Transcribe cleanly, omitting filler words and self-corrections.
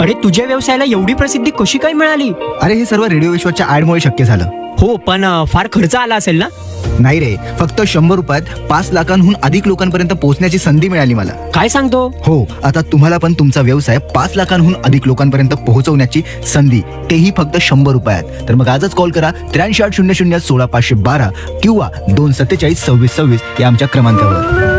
अरे तुझ्या व्यवसायाला एवढी प्रसिद्धी कशी काय मिळाली? अरे हे सर्व रेडिओ विश्वाच्या ऍडमुळे शक्य झालं. हो, पण फार खर्च आला असेल ना? नाही रे, फक्त 100 रुपयात 5 लाखांहून अधिक लोकांपर्यंत पोहोचण्याची संधी मिळाली मला. काय सांगतो? हो, आता तुम्हाला पण तुमचा व्यवसाय 5 लाखांहून अधिक लोकांपर्यंत पोहोचवण्याची संधी, तेही फक्त 100 रुपयात. तर मग आजच कॉल करा 83 800 16 512 किंवा 247 26 26 या आमच्या क्रमांकावर.